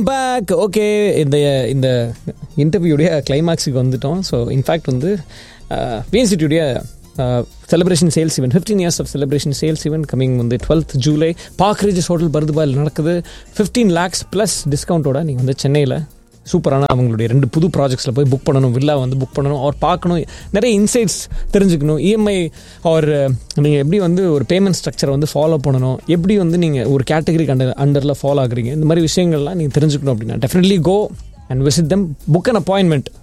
Welcome back. Okay, இந்த இன்டர்வியூடைய கிளைமேக்ஸுக்கு வந்துட்டோம். So in fact வந்து விஎன்சிடியுடைய celebration sales event 15 years of celebration sales event coming வந்து 12th July park ridges hotel பர்துபாயில் நடக்குது. 15 lakhs plus டிஸ்கவுண்ட்டோட நீங்கள் வந்து சென்னையில் சூப்பரான அவங்களுடைய 2 புது ப்ராஜெக்ட்ஸில் போய் புக் பண்ணணும், வில்லா வந்து புக் பண்ணணும், அவர் பார்க்கணும், நிறைய இன்சைட்ஸ் தெரிஞ்சுக்கணும், இஎம்ஐ அவர் நீங்கள் எப்படி வந்து ஒரு பேமெண்ட் ஸ்ட்ரக்சரை வந்து ஃபாலோ பண்ணணும், எப்படி வந்து நீங்கள் ஒரு கேட்டகரி அண்டரில் ஃபாலோ ஆகுறீங்க, இந்த மாதிரி விஷயங்கள்லாம் நீங்கள் தெரிஞ்சுக்கணும் அப்படின்னா definitely go and visit them, book an appointment.